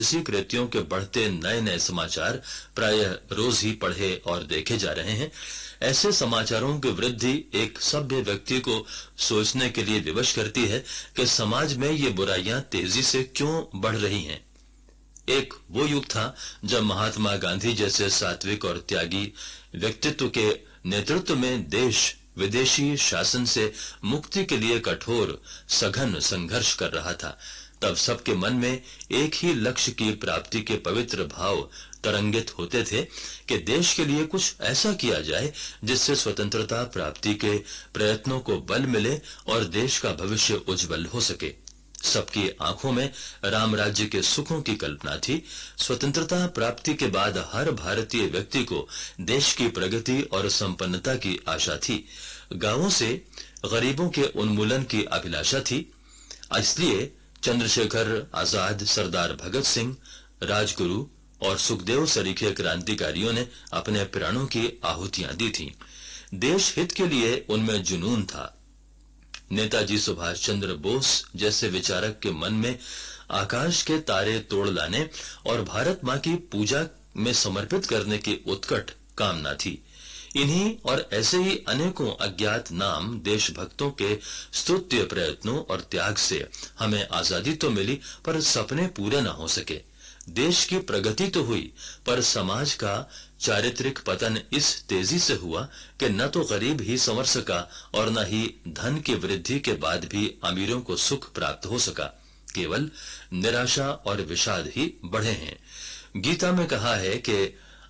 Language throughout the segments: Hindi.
इसी कृतियों के बढ़ते नए नए समाचार प्रायः रोज ही पढ़े और देखे जा रहे हैं। ऐसे समाचारों की वृद्धि एक सभ्य व्यक्ति को सोचने के लिए विवश करती है कि समाज में ये बुराइयां तेजी से क्यों बढ़ रही हैं। एक वो युग था जब महात्मा गांधी जैसे सात्विक और त्यागी व्यक्तित्व के नेतृत्व में देश विदेशी शासन से मुक्ति के लिए कठोर सघन संघर्ष कर रहा था। तब सबके मन में एक ही लक्ष्य की प्राप्ति के पवित्र भाव तरंगित होते थे कि देश के लिए कुछ ऐसा किया जाए जिससे स्वतंत्रता प्राप्ति के प्रयत्नों को बल मिले और देश का भविष्य उज्जवल हो सके। सबकी आंखों में राम राज्य के सुखों की कल्पना थी। स्वतंत्रता प्राप्ति के बाद हर भारतीय व्यक्ति को देश की प्रगति और संपन्नता की आशा थी। गांवों से गरीबों के उन्मूलन की अभिलाषा थी। इसलिए चंद्रशेखर आजाद, सरदार भगत सिंह, राजगुरु और सुखदेव सरीखे क्रांतिकारियों ने अपने प्राणों की आहुतियां दी थीं। देश हित के लिए उनमें जुनून था। नेताजी सुभाष चंद्र बोस जैसे विचारक के मन में आकाश के तारे तोड़ लाने और भारत मां की पूजा में समर्पित करने की उत्कट कामना थी। इन्हीं और ऐसे ही अनेकों अज्ञात नाम देशभक्तों के स्तुत्य प्रयत्नों और त्याग से हमें आजादी तो मिली, पर सपने पूरे न हो सके। देश की प्रगति तो हुई, पर समाज का चारित्रिक पतन इस तेजी से हुआ कि न तो गरीब ही संवर सका और न ही धन की वृद्धि के बाद भी अमीरों को सुख प्राप्त हो सका। केवल निराशा और विषाद ही बढ़े हैं। गीता में कहा है कि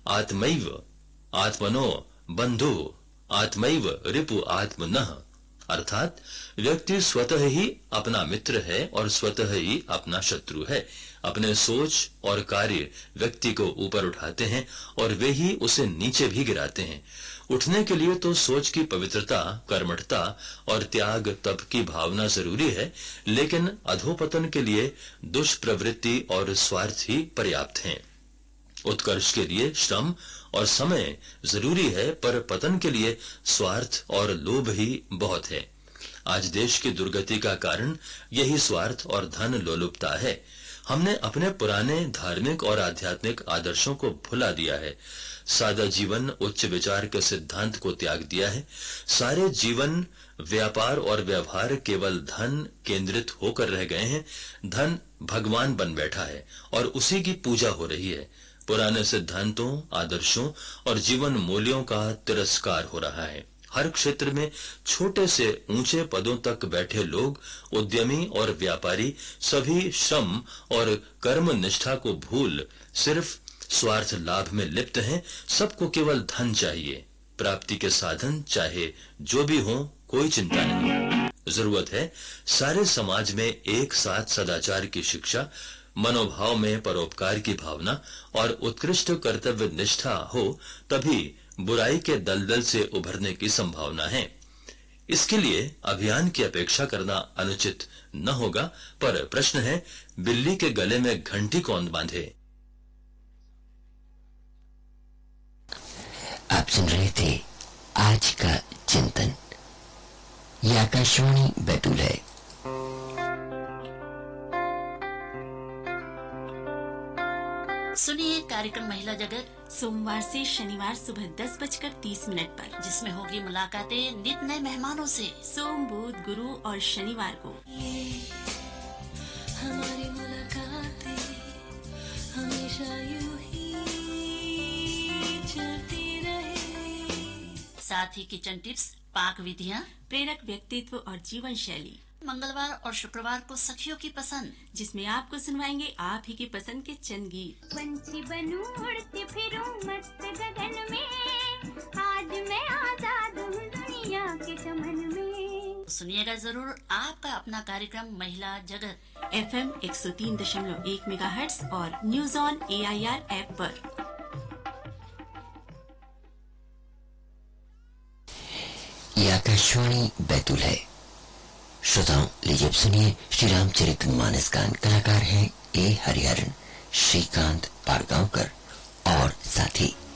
आत्मैव आत्मनो बंधु आत्मैव रिपु आत्मनः, अर्थात व्यक्ति स्वतः ही अपना मित्र है और स्वतः ही अपना शत्रु है। अपने सोच और कार्य व्यक्ति को ऊपर उठाते हैं और वे ही उसे नीचे भी गिराते हैं। उठने के लिए तो सोच की पवित्रता, कर्मठता और त्याग तप की भावना जरूरी है, लेकिन अधोपतन के लिए दुष्प्रवृत्ति और स्वार्थ ही पर्याप्त हैं। उत्कर्ष के लिए श्रम और समय जरूरी है, पर पतन के लिए स्वार्थ और लोभ ही बहुत है। आज देश की दुर्गति का कारण यही स्वार्थ और धन लोलुपता है। हमने अपने पुराने धार्मिक और आध्यात्मिक आदर्शों को भुला दिया है। सादा जीवन, उच्च विचार के सिद्धांत को त्याग दिया है। सारे जीवन व्यापार और व्यवहार केवल धन केंद्रित होकर रह गए हैं। धन भगवान बन बैठा है और उसी की पूजा हो रही है। पुराने सिद्धांतों, आदर्शों और जीवन मूल्यों का तिरस्कार हो रहा है। हर क्षेत्र में छोटे से ऊंचे पदों तक बैठे लोग, उद्यमी और व्यापारी सभी श्रम और कर्म निष्ठा को भूल सिर्फ स्वार्थ लाभ में लिप्त हैं। सबको केवल धन चाहिए। प्राप्ति के साधन चाहे जो भी हो, कोई चिंता नहीं। जरूरत है सारे समाज में एक साथ सदाचार की शिक्षा, मनोभाव में परोपकार की भावना और उत्कृष्ट कर्तव्य निष्ठा हो, तभी बुराई के दलदल से उभरने की संभावना है। इसके लिए अभियान की अपेक्षा करना अनुचित न होगा, पर प्रश्न है बिल्ली के गले में घंटी कौन बांधे। आप सुन रहे थे आज का चिंतन। ये आकाशवाणी बैतूल है। सुनिए कार्यक्रम महिला जगत सोमवार से शनिवार सुबह 10:30 पर, जिसमें होगी मुलाकातें नित नए मेहमानों से। सोम, बुध, गुरु और शनिवार को हमारी मुलाकातें हमेशा यूं ही चलती रहे। साथ ही किचन टिप्स, पाक विधियाँ, प्रेरक व्यक्तित्व और जीवन शैली। मंगलवार और शुक्रवार को सखियों की पसंद, जिसमें आपको सुनवाएंगे आप ही की पसंद के चंद गीत। पंछी बनूं उड़ती फिरूं मस्त गगन में, आज मैं आजाद हूँ दुनिया के चमन में। सुनिएगा जरूर आपका अपना कार्यक्रम महिला जगत FM 103.1 मेगाहर्ट्ज और न्यूज ऑन AIR ऐप पर। ये आकाशवाणी बैतूल है। श्रोताओं, लीजिए अब सुनिए श्री रामचरितमानस गान। कलाकार हैं A हरिहरन, श्रीकांत पारगांवकर और साथी